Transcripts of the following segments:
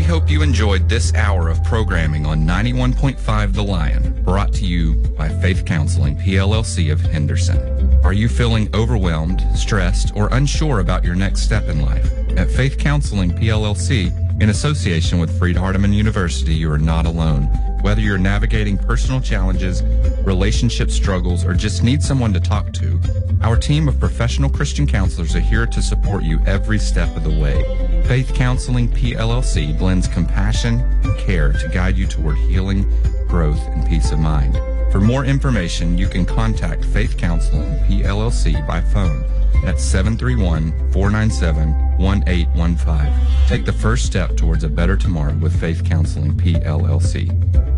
hope you enjoyed this hour of programming on 91.5 The Lion, brought to you by Faith Counseling, PLLC of Henderson. Are you feeling overwhelmed, stressed, or unsure about your next step in life? At Faith Counseling, PLLC, in association with Freed-Hardeman University, you are not alone. Whether you're navigating personal challenges, relationship struggles, or just need someone to talk to, our team of professional Christian counselors are here to support you every step of the way. Faith Counseling PLLC blends compassion and care to guide you toward healing, growth, and peace of mind. For more information, you can contact Faith Counseling PLLC by phone at 731-497-1815. Take the first step towards a better tomorrow with Faith Counseling PLLC.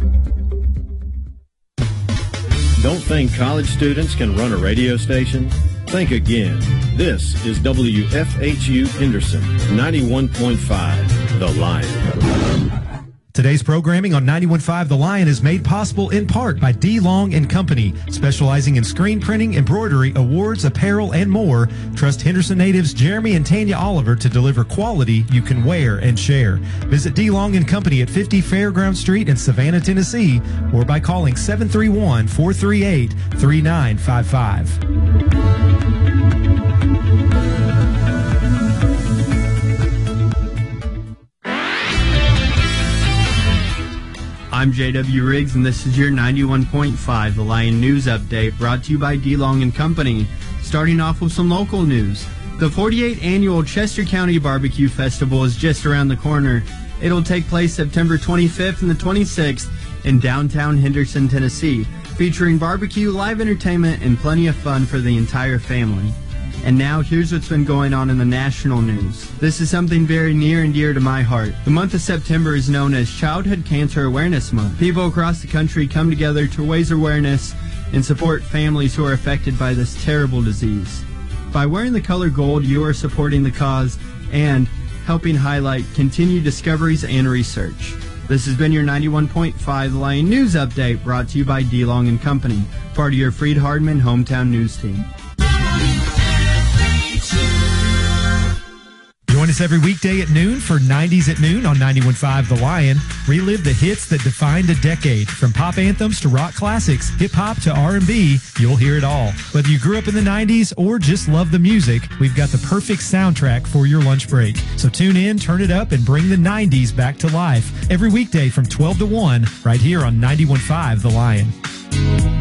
Don't think college students can run a radio station? Think again. This is WFHU Henderson, 91.5, The Lion. Today's programming on 91.5 The Lion is made possible in part by D. Long & Company, specializing in screen printing, embroidery, awards, apparel, and more. Trust Henderson natives Jeremy and Tanya Oliver to deliver quality you can wear and share. Visit D. Long & Company at 50 Fairground Street in Savannah, Tennessee, or by calling 731-438-3955. I'm J.W. Riggs, and this is your 91.5 The Lion News Update, brought to you by D-Long & Company. Starting off with some local news. The 48th Annual Chester County Barbecue Festival is just around the corner. It'll take place September 25th and the 26th in downtown Henderson, Tennessee, featuring barbecue, live entertainment, and plenty of fun for the entire family. And now, here's what's been going on in the national news. This is something very near and dear to my heart. The month of September is known as Childhood Cancer Awareness Month. People across the country come together to raise awareness and support families who are affected by this terrible disease. By wearing the color gold, you are supporting the cause and helping highlight continued discoveries and research. This has been your 91.5 The Lion News Update, brought to you by D-Long & Company, part of your Freed-Hardeman hometown news team. Join us every weekday at noon for 90s at Noon on 91.5 The Lion. Relive the hits that defined a decade. From pop anthems to rock classics, hip-hop to R&B, you'll hear it all. Whether you grew up in the 90s or just love the music, we've got the perfect soundtrack for your lunch break. So tune in, turn it up, and bring the 90s back to life. Every weekday from 12 to 1, right here on 91.5 The Lion.